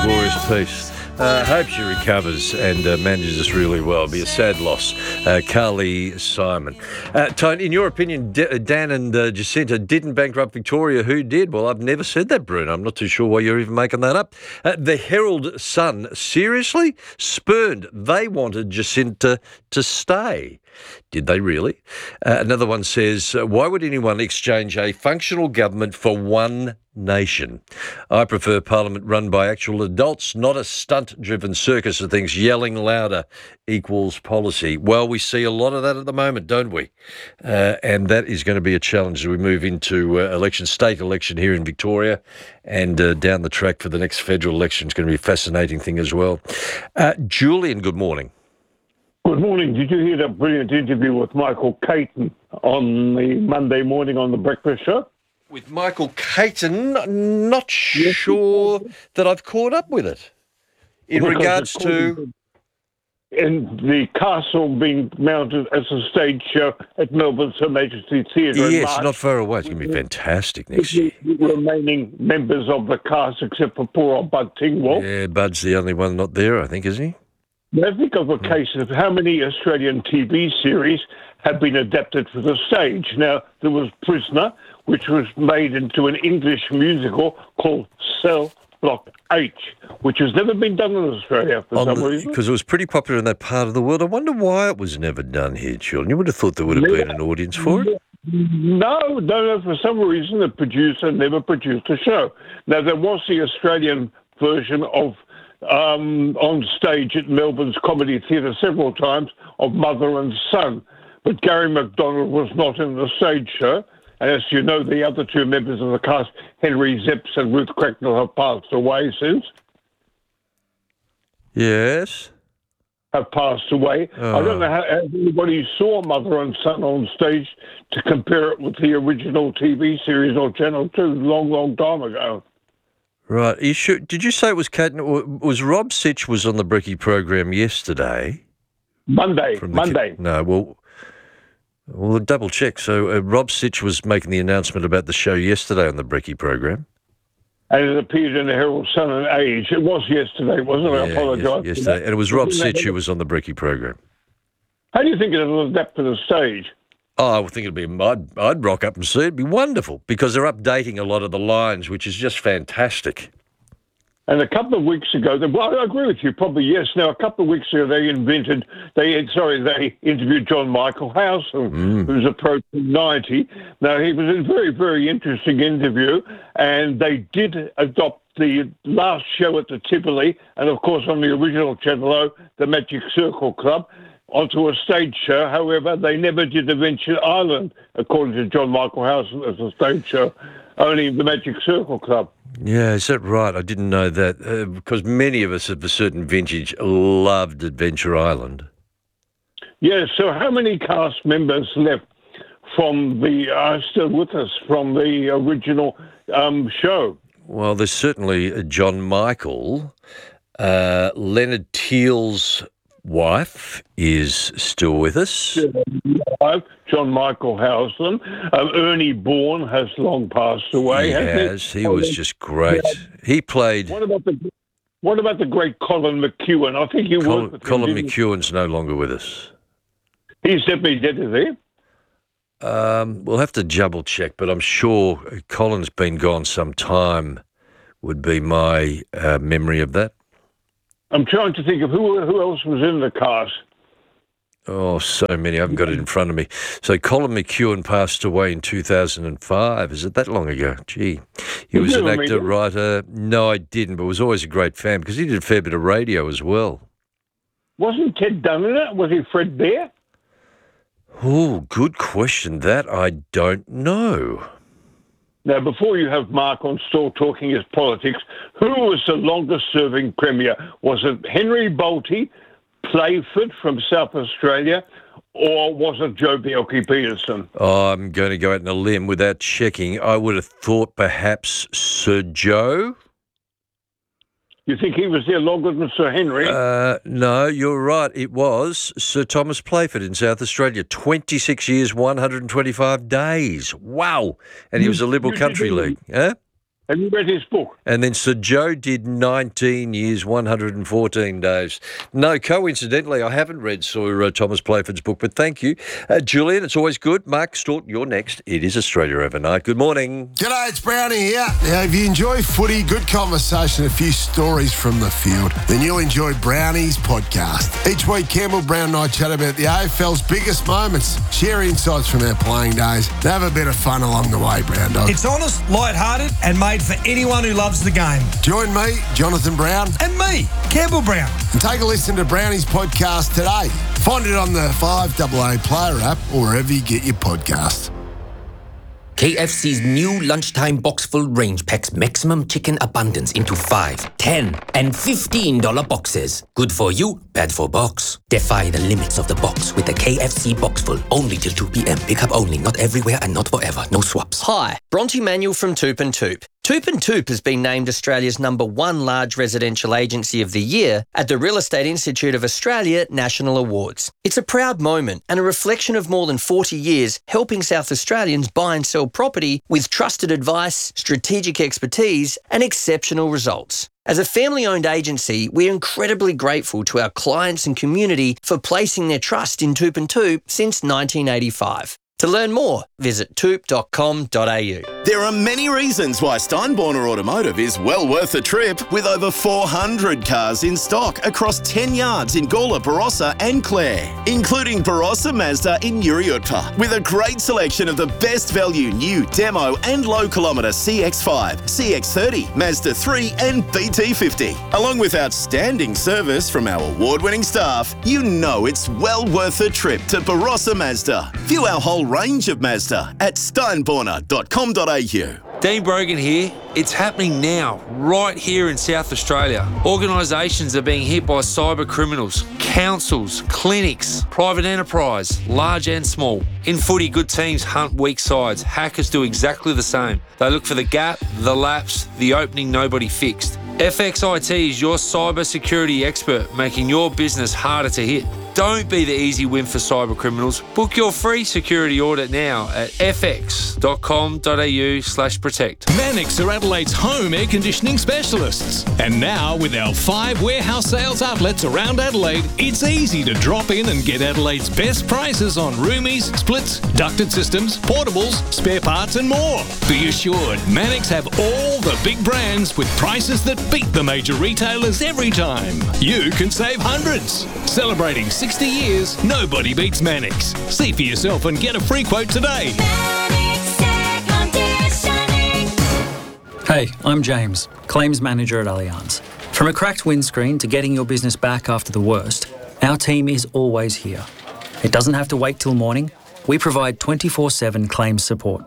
glorious peace. Hope she recovers and manages this really well. It'll be a sad loss. Carly Simon. Tone, in your opinion, Dan and Jacinta didn't bankrupt Victoria. Who did? Well, I've never said that, Bruno. I'm not too sure why you're even making that up. The Herald Sun, seriously? Spurned. They wanted Jacinta to stay. Did they really? Another one says, why would anyone exchange a functional government for one nation? I prefer Parliament run by actual adults, not a stunt-driven circus of things yelling louder equals policy. Well, we see a lot of that at the moment, don't we? And that is going to be a challenge as we move into state election here in Victoria, and down the track for the next federal election. It's going to be a fascinating thing as well. Julian, good morning. Good morning. Did you hear that brilliant interview with Michael Caton on the Monday morning on the Breakfast Show? With Michael Caton, not sure that I've caught up with it. In regards to... And the castle being mounted as a stage show at Melbourne's Her Majesty Theatre. Yes, not far away. It's going to be fantastic next year. The remaining members of the cast, except for poor old Bud Tingwell. Yeah, Bud's the only one not there, I think, isn't he? Now, think of a case of how many Australian TV series have been adapted for the stage. Now, there was Prisoner, which was made into an English musical called Cell Block H, which has never been done in Australia for some reason. Because it was pretty popular in that part of the world. I wonder why it was never done here, Julian. You would have thought there would have been an audience for it. No. For some reason, the producer never produced a show. Now, there was the Australian version of on stage at Melbourne's Comedy Theatre several times of Mother and Son. But Gary McDonald was not in the stage show. And as you know, the other two members of the cast, Henry Zepps and Ruth Cracknell, have passed away since. Yes. Have passed away. I don't know how anybody saw Mother and Son on stage to compare it with the original TV series on Channel 2 long time ago. Right. Are you sure? Did you say it was Caton? Was Rob Sitch was on the Bricky program yesterday? Monday. No, we'll double check. So Rob Sitch was making the announcement about the show yesterday on the Bricky program. And it appeared in the Herald Sun and Age. It was yesterday, wasn't it? I apologise. Yesterday. And it was Rob Sitch who was on the Bricky program. How do you think it'll adapt to the stage? Oh, I think it'd be. I'd rock up and see it. It'd be wonderful because they're updating a lot of the lines, which is just fantastic. And a couple of weeks ago, I agree with you, probably yes. Now, a couple of weeks ago, they interviewed John Michael Howson, who's approaching 90. Now, he was a very, very interesting interview, and they did adopt the last show at the Tivoli, and of course on the original Channel O, the Magic Circle Club, onto a stage show. However, they never did Adventure Island, according to John Michael Howson, as a stage show, only the Magic Circle Club. Yeah, is that right? I didn't know that, because many of us of a certain vintage loved Adventure Island. Yeah, so how many cast members left from still with us from the original show? Well, there's certainly John Michael. Leonard Teale's wife is still with us. John Michael Howson. Ernie Bourne has long passed away. He has. He was just great. He played... What about the great Colin McEwen? I think you worked with him. Colin McEwen's no longer with us. He's definitely dead, is he? We'll have to double check, but I'm sure Colin's been gone some time, would be my memory of that. I'm trying to think of who else was in the cast. Oh, so many. I haven't got it in front of me. So Colin McEwen passed away in 2005. Is it that long ago? Gee. He was an actor, writer. No, I didn't, but was always a great fan because he did a fair bit of radio as well. Wasn't Ted Dunn in it? Was he Fred Bear? Oh, good question. That I don't know. Now, before you have Mark on stall talking his politics, who was the longest-serving Premier? Was it Henry Bolte, Playford from South Australia, or was it Joh Bjelke-Petersen? Oh, I'm going to go out on a limb without checking. I would have thought perhaps Sir Joh. You think he was there longer than Sir Henry? No, you're right. It was Sir Thomas Playford in South Australia. 26 years, 125 days. Wow. And he was a Liberal Country League. Huh? Have you read his book? And then Sir Joe did 19 years, 114 days. No, coincidentally, I haven't read Sir Thomas Playford's book, but thank you. Julian, it's always good. Mark Stort, you're next. It is Australia Overnight. Good morning. G'day, it's Brownie here. Now, if you enjoy footy, good conversation, a few stories from the field, then you'll enjoy Brownie's podcast. Each week, Campbell, Brown and I chat about the AFL's biggest moments, share insights from our playing days, and have a bit of fun along the way, Brown Dog. It's honest, light-hearted and made for anyone who loves the game. Join me, Jonathan Brown. And me, Campbell Brown. And take a listen to Brownie's podcast today. Find it on the 5AA Player app or wherever you get your podcasts. KFC's new lunchtime box-full range packs maximum chicken abundance into 5, 10, and $15 boxes. Good for you, bad for box. Defy the limits of the box with the KFC box-full. Only till 2 p.m. Pick up only, not everywhere and not forever. No swaps. Hi, Bronte Manuel from Toop and Toop. Toop and Toop has been named Australia's #1 large residential agency of the year at the Real Estate Institute of Australia National Awards. It's a proud moment and a reflection of more than 40 years helping South Australians buy and sell property with trusted advice, strategic expertise and exceptional results. As a family-owned agency, we're incredibly grateful to our clients and community for placing their trust in Toop and Toop since 1985. To learn more, visit toop.com.au. There are many reasons why Steinborner Automotive is well worth a trip, with over 400 cars in stock across 10 yards in Gawler, Barossa and Clare, including Barossa Mazda in Uriutpa, with a great selection of the best value new demo and low kilometre CX-5, CX-30, Mazda 3 and BT50. Along with outstanding service from our award-winning staff, you know it's well worth a trip to Barossa Mazda. View our whole range of Mazda at steinborner.com.au. Dean Brogan here. It's happening now, right here in South Australia. Organisations are being hit by cyber criminals, councils, clinics, private enterprise, large and small. In footy, good teams hunt weak sides. Hackers do exactly the same. They look for the gap, the lapse, the opening nobody fixed. FXIT is your cyber security expert, making your business harder to hit. Don't be the easy win for cyber criminals. Book your free security audit now at fx.com.au/protect. Mannix are Adelaide's home air conditioning specialists. And now, with our 5 warehouse sales outlets around Adelaide, it's easy to drop in and get Adelaide's best prices on roomies, splits, ducted systems, portables, spare parts and more. Be assured, Mannix have all the big brands with prices that beat the major retailers every time. You can save hundreds. Celebrating 60 years, nobody beats Mannix. See for yourself and get a free quote today. Hey, I'm James, Claims Manager at Allianz. From a cracked windscreen to getting your business back after the worst, our team is always here. It doesn't have to wait till morning. We provide 24/7 claims support.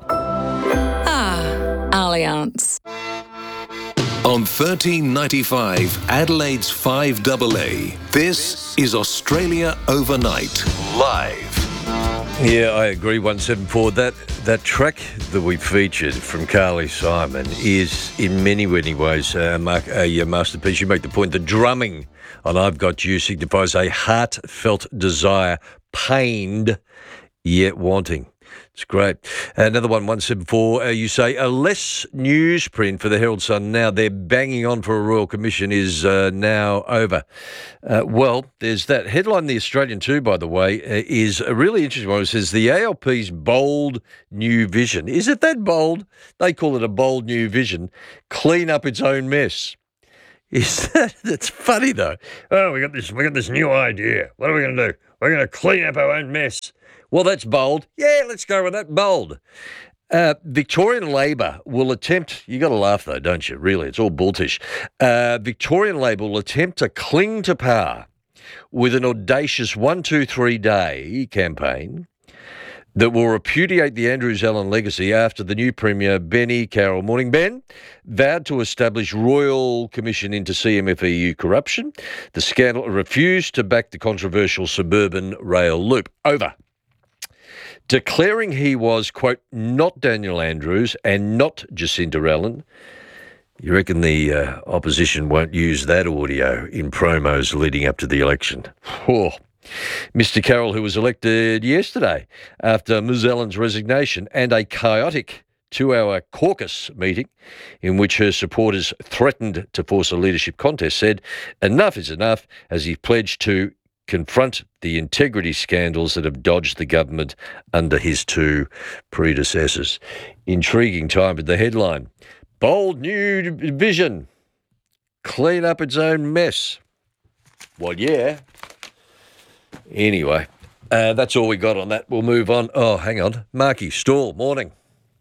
Allianz. On 1395 Adelaide's 5AA, this is Australia Overnight, live. Yeah, I agree, 174. That track that we featured from Carly Simon is in many ways a masterpiece. You make the point, the drumming on I've Got You signifies a heartfelt desire, pained yet wanting. It's great. Another one, 174, you say, a less newsprint for the Herald Sun now. They're banging on for a Royal Commission is now over. Well, there's that. Headline in The Australian too, by the way, is a really interesting one. It says, the ALP's bold new vision. Is it that bold? They call it a bold new vision. Clean up its own mess. That's funny, though. Oh, we got this new idea. What are we going to do? We're going to clean up our own mess. Well, that's bold. Yeah, let's go with that, bold. Victorian Labor will attempt, you got to laugh though, don't you? Really, it's all bulltish. Victorian Labor will attempt to cling to power with an audacious 1-2-3 day campaign that will repudiate the Andrews Allen legacy after the new Premier, Benny Carroll, morning Ben, vowed to establish Royal Commission into CMFEU corruption. The scandal refused to back the controversial suburban rail loop. Over. Declaring he was, quote, not Daniel Andrews and not Jacinta Allen. You reckon the opposition won't use that audio in promos leading up to the election? Oh. Mr Carroll, who was elected yesterday after Ms Allen's resignation and a chaotic 2-hour caucus meeting in which her supporters threatened to force a leadership contest, said enough is enough as he pledged to confront the integrity scandals that have dodged the government under his two predecessors. Intriguing time with the headline. Bold new vision. Clean up its own mess. Well, yeah. Anyway, that's all we got on that. We'll move on. Oh, hang on. Marky Stall, morning.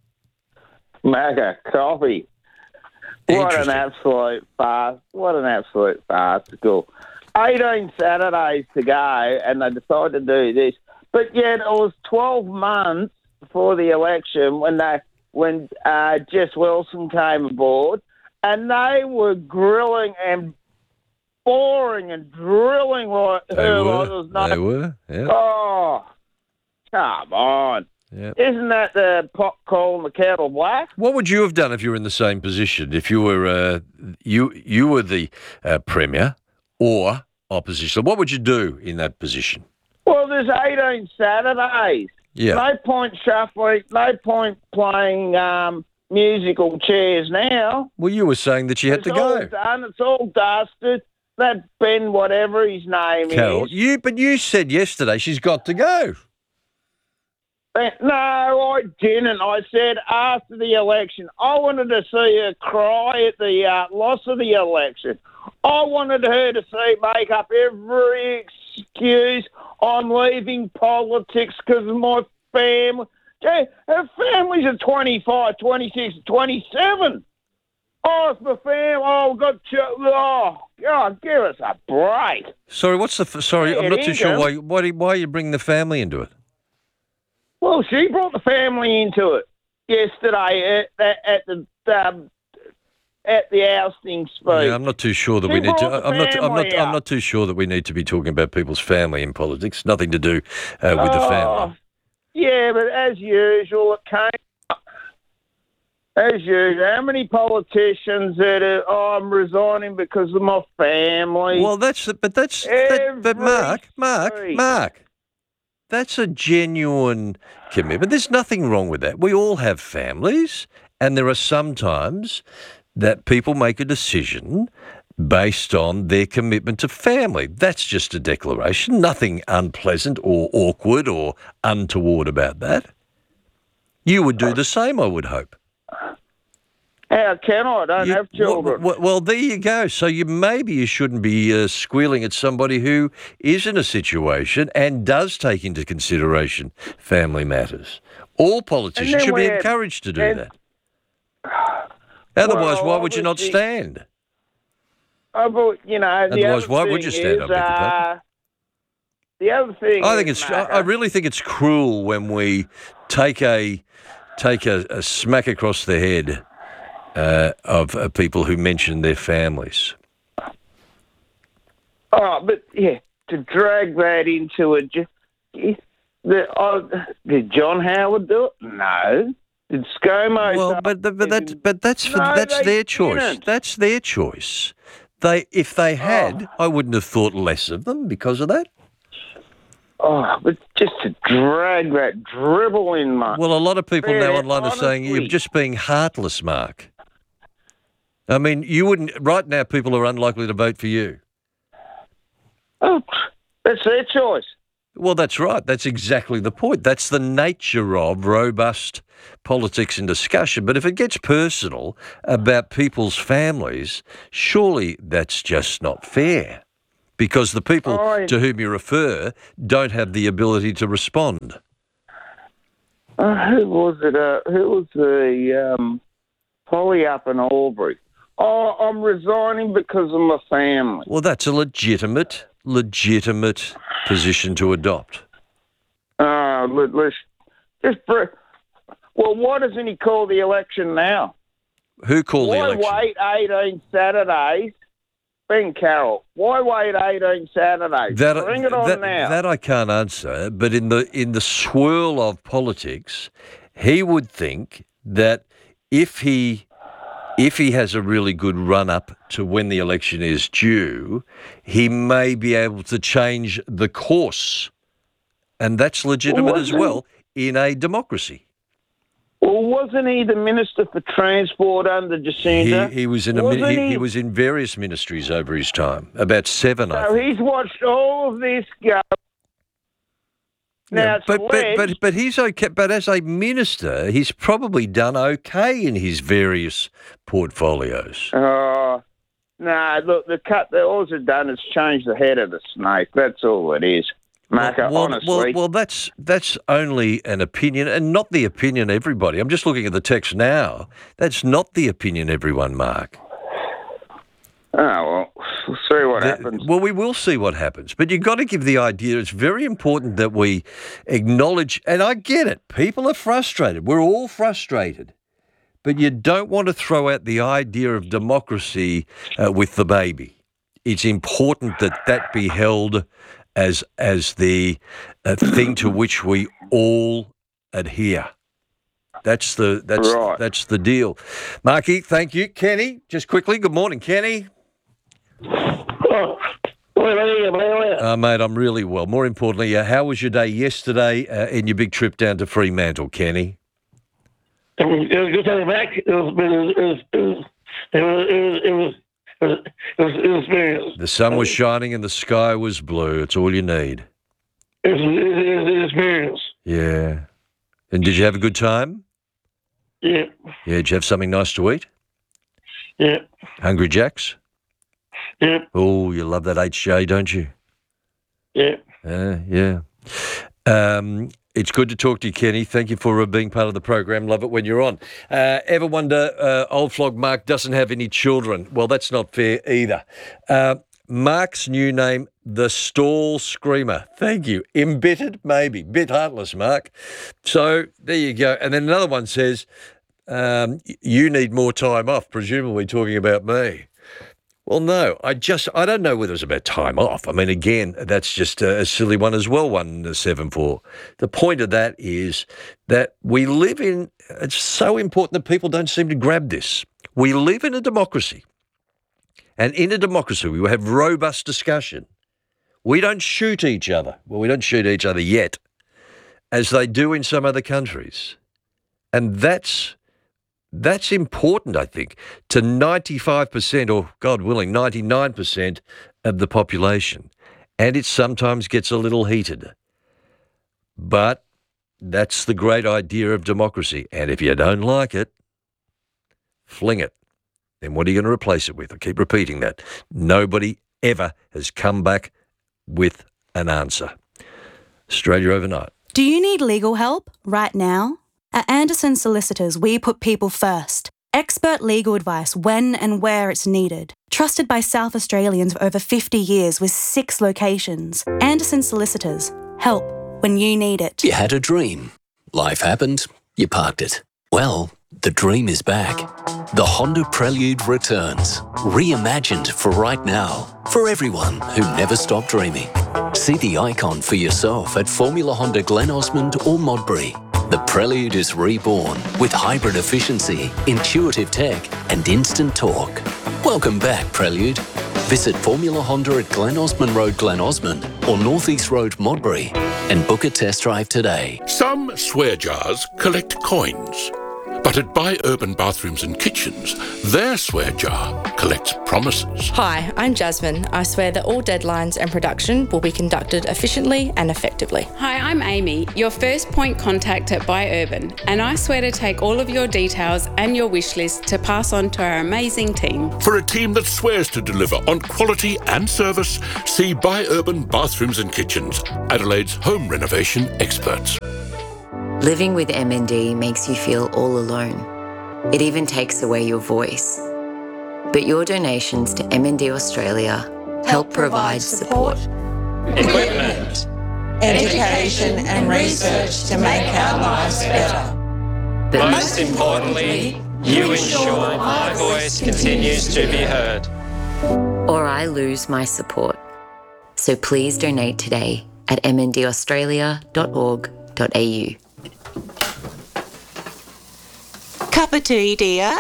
Mega coffee. What an absolute farce. What an absolute farcical. 18 Saturdays to go, and they decided to do this. But yet it was 12 months before the election when Jess Wilson came aboard, and they were grilling and boring and drilling like her. They were, yeah. Oh, come on. Yep. Isn't that the pot calling the kettle black? What would you have done if you were in the same position? If you were you were the Premier or opposition, what would you do in that position? Well, there's 18 Saturdays. Yeah. No point shuffling, no point playing musical chairs now. Well, you were saying that you had to go. It's all done. It's all dusted. That Ben, whatever his name Carol, is. but you said yesterday she's got to go. No, I didn't. I said after the election, I wanted to see her cry at the loss of the election. I wanted her to make up every excuse. I'm leaving politics because of my family. Gee, her families are 25, 26, 27. Oh, it's my family. Oh, we've got God, give us a break. Sorry, I'm not too sure why you bring the family into it. Well, she brought the family into it yesterday at the ousting speech. Yeah, I'm not too sure that we need to. I'm out. not too sure that we need to be talking about people's family in politics. Nothing to do with the family. Yeah, but as usual, it came up. As usual, how many politicians that I'm resigning because of my family? Well, but Mark. That's a genuine commitment. There's nothing wrong with that. We all have families, and there are some times that people make a decision based on their commitment to family. That's just a declaration. Nothing unpleasant or awkward or untoward about that. You would do the same, I would hope. How can I? I don't have children. Well, there you go. So maybe you shouldn't be squealing at somebody who is in a situation and does take into consideration family matters. All politicians should be encouraged to do that. Otherwise, why would you not stand? Otherwise, why would you stand up? The other thing, I really think it's cruel when we take a smack across the head of people who mention their families. Oh, but yeah, to drag that into it. Did John Howard do it? No. Did ScoMo? Well, but that's their choice. Didn't. That's their choice. If they had, I wouldn't have thought less of them because of that. Oh, but just to drag that dribble in, Mark. Well, a lot of people now online are saying you're just being heartless, Mark. I mean, you wouldn't. Right now, people are unlikely to vote for you. Oh, that's their choice. Well, that's right. That's exactly the point. That's the nature of robust politics and discussion. But if it gets personal about people's families, surely that's just not fair. Because the people to whom you refer don't have the ability to respond. Who was it? Who was the Polly up in Albury? Oh, I'm resigning because of my family. Well, that's a legitimate position to adopt. Well, why doesn't he call the election now? Who called the election? Why wait 18 Saturdays? Ben Carroll, why wait 18 Saturdays? Bring it on now. That I can't answer, but in the swirl of politics, he would think that if he has a really good run-up to when the election is due, he may be able to change the course. And that's legitimate as well in a democracy. Well, wasn't he the Minister for Transport under Jacinta? He was in various ministries over his time, about 7, I So think. he's watched all of this go. Now, Yeah, it's alleged, but he's okay. But as a minister, he's probably done okay in his various portfolios. no, look, all it's done is change the head of the snake. That's all it is, Marco, honestly. Well, that's only an opinion, and not the opinion of everybody. I'm just looking at the text now. That's not the opinion of everyone, Mark. Oh, well, we'll see what happens. Well, we will see what happens. But you've got to give the idea, it's very important that we acknowledge, and I get it, people are frustrated. We're all frustrated. But you don't want to throw out the idea of democracy with the baby. It's important that be held as the thing to which we all adhere. That's the deal. Marky, thank you. Kenny, just quickly, good morning, Kenny. Mate, I'm really well. More importantly, how was your day yesterday in your big trip down to Fremantle, Kenny? It was good to be back. It was experience. The sun was shining and the sky was blue. It's all you need. It was an experience. Yeah. And did you have a good time? Yeah. Yeah. Did you have something nice to eat? Yeah. Hungry Jacks? Yeah. Oh, you love that HJ, don't you? Yeah. Yeah. It's good to talk to you, Kenny. Thank you for being part of the program. Love it when you're on. Ever wonder old flog Mark doesn't have any children? Well, that's not fair either. Mark's new name, the Stall Screamer. Thank you. Embittered? Maybe. Bit heartless, Mark. So there you go. And then another one says, you need more time off, presumably talking about me. Well, no, I don't know whether it's about time off. I mean, again, that's just a silly one as well, 174. The point of that is that we live in, it's so important that people don't seem to grab this. We live in a democracy. And in a democracy, we have robust discussion. We don't shoot each other. Well, we don't shoot each other yet, as they do in some other countries. And that's important, I think, to 95% or, God willing, 99% of the population. And it sometimes gets a little heated. But that's the great idea of democracy. And if you don't like it, fling it. Then what are you going to replace it with? I keep repeating that. Nobody ever has come back with an answer. Australia Overnight. Do you need legal help right now? At Anderson Solicitors, we put people first. Expert legal advice when and where it's needed. Trusted by South Australians for over 50 years with 6 locations. Anderson Solicitors. Help when you need it. You had a dream. Life happened. You parked it. Well, the dream is back. The Honda Prelude returns. Reimagined for right now. For everyone who never stopped dreaming. See the icon for yourself at Formula Honda Glen Osmond or Modbury. The Prelude is reborn with hybrid efficiency, intuitive tech and instant torque. Welcome back, Prelude. Visit Formula Honda at Glen Osmond Road, Glen Osmond or North East Road, Modbury and book a test drive today. Some swear jars collect coins. But at Buy Urban Bathrooms and Kitchens, their swear jar collects promises. Hi, I'm Jasmine. I swear that all deadlines and production will be conducted efficiently and effectively. Hi, I'm Amy, your first point contact at Buy Urban, and I swear to take all of your details and your wish list to pass on to our amazing team. For a team that swears to deliver on quality and service, see Buy Urban Bathrooms and Kitchens, Adelaide's home renovation experts. Living with MND makes you feel all alone. It even takes away your voice. But your donations to MND Australia help provide support, equipment, education and research to make our lives better. But most importantly, you ensure my voice continues to be heard. Or I lose my support. So please donate today at mndaustralia.org.au. Cup of tea, dear?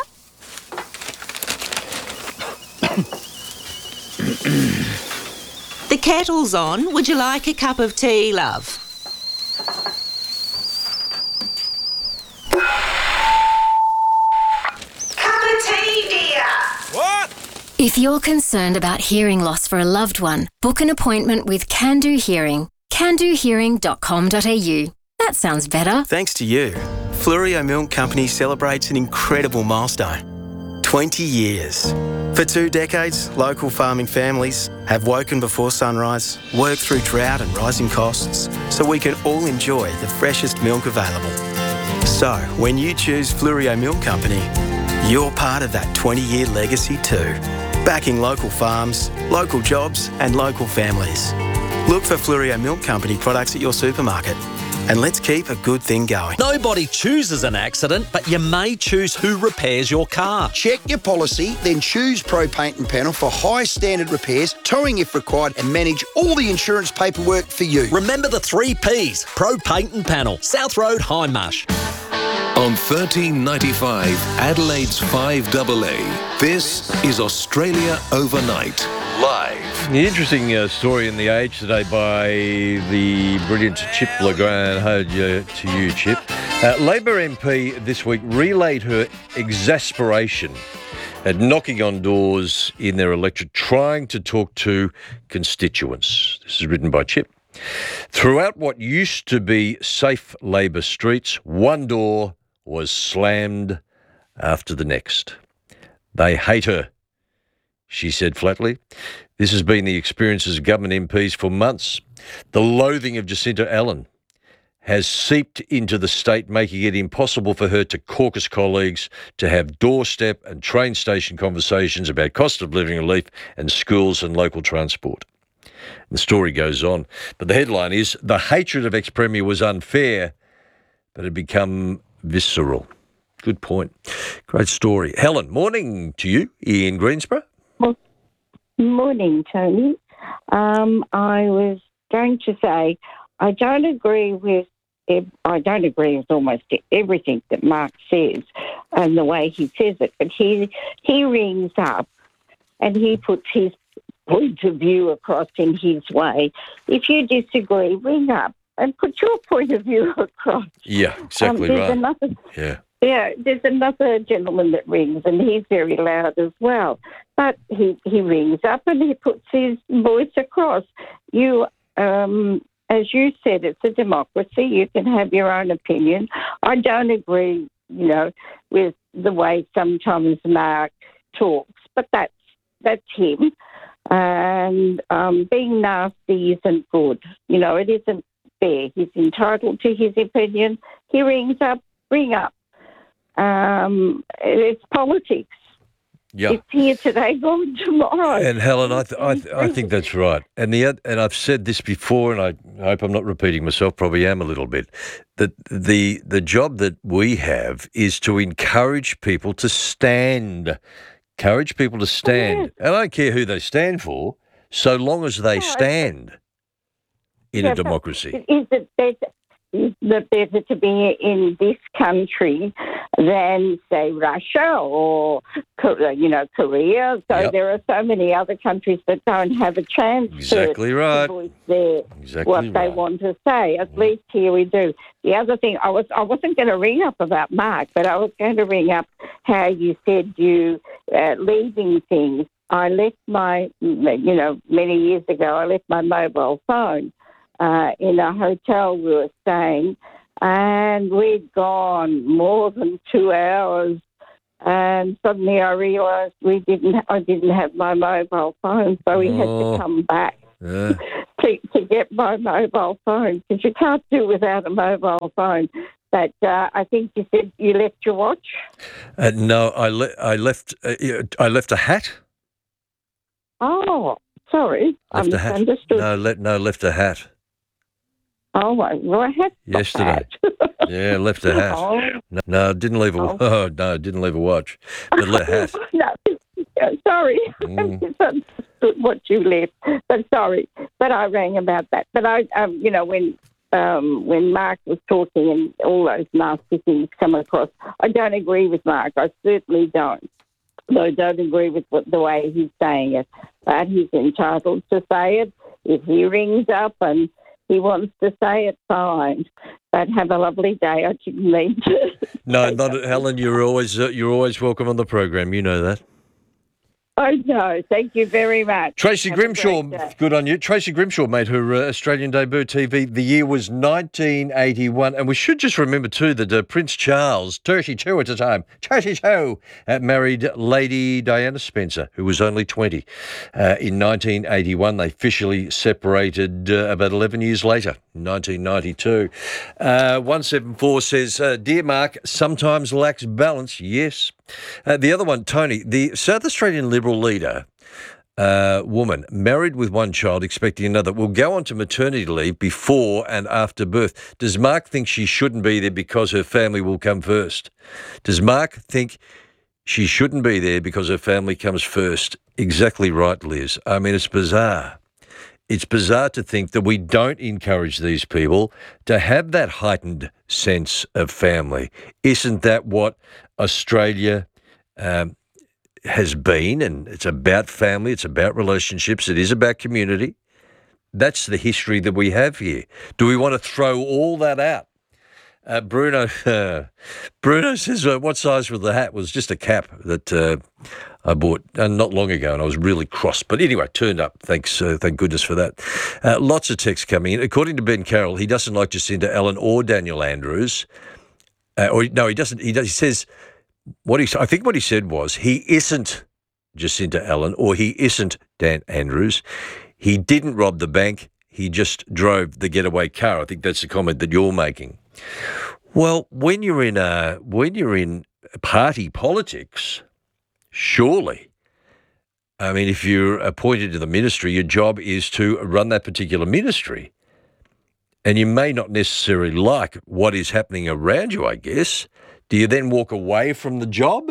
The kettle's on. Would you like a cup of tea, love? If you're concerned about hearing loss for a loved one, book an appointment with Can Do Hearing. candohearing.com.au. That sounds better. Thanks to you, Fluorio Milk Company celebrates an incredible milestone. 20 years. For 2 decades, local farming families have woken before sunrise, worked through drought and rising costs, so we can all enjoy the freshest milk available. So, when you choose Fluorio Milk Company, you're part of that 20-year legacy too. Backing local farms, local jobs and local families. Look for Fluorio Milk Company products at your supermarket. And let's keep a good thing going. Nobody chooses an accident, but you may choose who repairs your car. Check your policy, then choose Pro Paint and Panel for high standard repairs, towing if required, and manage all the insurance paperwork for you. Remember the 3 Ps. Pro Paint and Panel. South Road, Hindmarsh. On 1395 Adelaide's 5AA, this is Australia Overnight, live. The interesting story in The Age today by the brilliant Chip Legrand. To you, Chip. Labor MP this week relayed her exasperation at knocking on doors in their electorate, trying to talk to constituents. This is written by Chip. Throughout what used to be safe Labor streets, one door was slammed after the next. They hate her, she said flatly. This has been the experiences of government MPs for months. The loathing of Jacinta Allen has seeped into the state, making it impossible for her to caucus colleagues to have doorstep and train station conversations about cost of living relief and schools and local transport. The story goes on, but the headline is, the hatred of ex-Premier was unfair, but had become visceral. Good point. Great story. Helen, morning to you in Greensborough. Morning, Tony. I was going to say I don't agree with almost everything that Mark says and the way he says it, but he rings up and he puts his point of view across in his way. If you disagree, ring up and put your point of view across. Yeah, exactly right. There's another gentleman that rings, and he's very loud as well. But he rings up and he puts his voice across. You, as you said, it's a democracy. You can have your own opinion. I don't agree, with the way sometimes Mark talks, but that's him. And being nasty isn't good. It isn't fair. He's entitled to his opinion. He rings up, ring up. It's politics. Yeah. It's here today, gone tomorrow. And Helen, I think that's right. And I've said this before, and I hope I'm not repeating myself. Probably am a little bit. That the job that we have is to encourage people to stand. Encourage people to stand. And I don't care who they stand for, so long as they stand in a democracy. Is it better to be in this country than, say, Russia or, Korea? So there are so many other countries that don't have a chance to voice what they want to say. At least here we do. The other thing, I wasn't going to ring up about Mark, but I was going to ring up how you said you leaving things. I left many years ago, I left my mobile phone in a hotel we were staying, and we'd gone more than 2 hours, and suddenly I realised I didn't have my mobile phone, so we had to come back to get my mobile phone, because you can't do without a mobile phone. But I think you said you left your watch? No, I left a hat. Oh, sorry, I misunderstood. Left a hat. Oh, well, I had yesterday. Yeah, left a hat. No, didn't leave a. Didn't leave a watch, but left a hat. No, sorry, I misunderstood what you left. But sorry, but I rang about that. But I, when Mark was talking and all those nasty things come across, I don't agree with Mark. I certainly don't. I don't agree with the way he's saying it, but he's entitled to say it. If he rings up and he wants to say it, fine. But have a lovely day. I didn't mean to. No, not Helen. You're always welcome on the program. You know that. I know. Thank you very much. Tracy Have a Grimshaw, great day. good on you. Tracy Grimshaw made her Australian debut TV. The year was 1981. And we should just remember, too, that Prince Charles, 32 at the time, 32, married Lady Diana Spencer, who was only 20. In 1981, they officially separated about 11 years later, in 1992. 174 says, Dear Mark, sometimes lacks balance. Yes. The other one, Tony, the South Australian Liberal leader, woman, married with one child, expecting another, will go on to maternity leave before and after birth. Does Mark think she shouldn't be there because her family will come first? Does Mark think she shouldn't be there because her family comes first? Exactly right, Liz. I mean, it's bizarre. It's bizarre to think that we don't encourage these people to have that heightened sense of family. Isn't that what Australia has been? And it's about family, it's about relationships, it is about community. That's the history that we have here. Do we want to throw all that out? Bruno says, what size was the hat? It was just a cap that I bought not long ago, and I was really cross. But anyway, turned up. Thanks, thank goodness for that. Lots of texts coming in. According to Ben Carroll, he doesn't like Jacinda Allen or Daniel Andrews. He doesn't. He says I think what he said was he isn't Jacinda Allen or he isn't Dan Andrews. He didn't rob the bank. He just drove the getaway car. I think that's the comment that you're making. Well, when you're in party politics, surely, I mean, if you're appointed to the ministry, your job is to run that particular ministry. And you may not necessarily like what is happening around you, I guess. Do you then walk away from the job?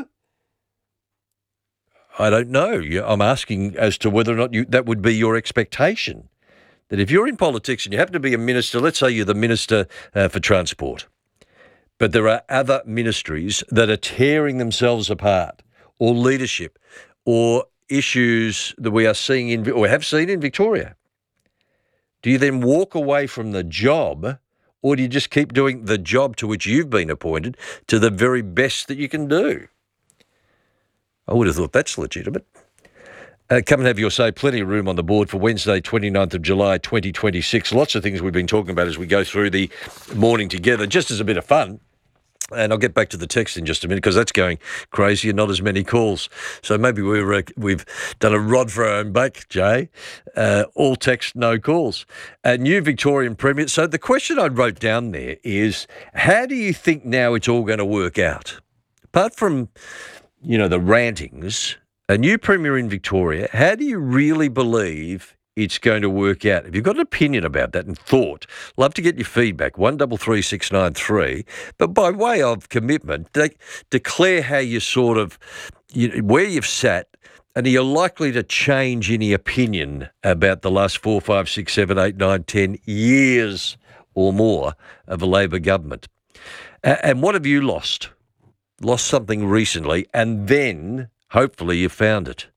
I don't know. I'm asking as to whether or not that would be your expectation. That if you're in politics and you happen to be a minister, let's say you're the Minister for Transport, but there are other ministries that are tearing themselves apart, or leadership, or issues that we are seeing or have seen in Victoria. Do you then walk away from the job, or do you just keep doing the job to which you've been appointed to the very best that you can do? I would have thought that's legitimate. Come and have your say. Plenty of room on the board for Wednesday, 29th of July, 2026. Lots of things we've been talking about as we go through the morning together, just as a bit of fun. And I'll get back to the text in just a minute because that's going crazy and not as many calls. So maybe we've done a rod for our own bake, Jay. All text, no calls. New Victorian Premier. So the question I wrote down there is, how do you think now it's all going to work out? Apart from, the rantings, a new Premier in Victoria, how do you really believe it's going to work out? If you've got an opinion about that and thought, love to get your feedback, 133693. But by way of commitment, declare how you sort of, where you've sat, and are you likely to change any opinion about the last 4, 5, 6, 7, 8, 9, 10 years or more of a Labor government? And what have you lost? Lost something recently, and then hopefully you found it.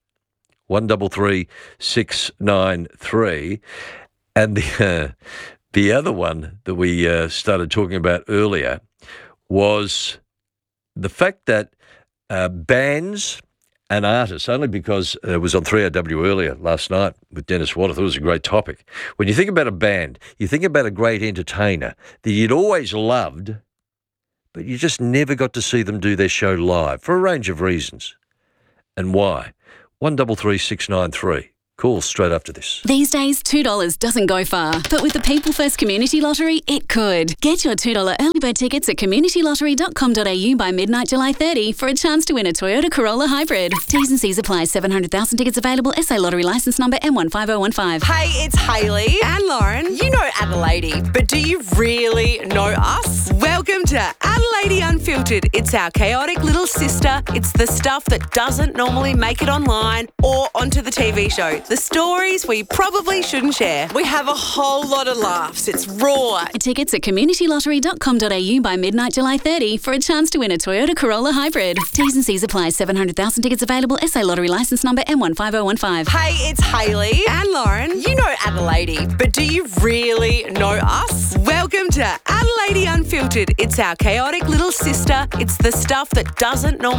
133693. And the other one that we started talking about earlier was the fact that bands and artists, only because it was on 3AW earlier last night with Dennis Watt, I thought it was a great topic. When you think about a band, you think about a great entertainer that you'd always loved, but you just never got to see them do their show live for a range of reasons. And why? 133693. Call straight after this. These days, $2 doesn't go far, but with the People First Community Lottery, it could. Get your $2 early bird tickets at communitylottery.com.au by midnight July 30 for a chance to win a Toyota Corolla Hybrid. T's and C's apply. 700,000 tickets available. SA Lottery licence number M15015. Hey, it's Hayley and Lauren. You know Adelaide, but do you really know us? Welcome to Adelaide Unfiltered. It's our chaotic little sister. It's the stuff that doesn't normally make it online or onto the TV show. The stories we probably shouldn't share. We have a whole lot of laughs. It's raw. Tickets at communitylottery.com.au by midnight July 30 for a chance to win a Toyota Corolla Hybrid. T's and C's apply. 700,000 tickets available. SA Lottery licence number M15015. Hey, it's Hayley and Lauren. You know Adelaide, but do you really know us? Welcome to Adelaide Unfiltered. It's our chaotic little sister. It's the stuff that doesn't normally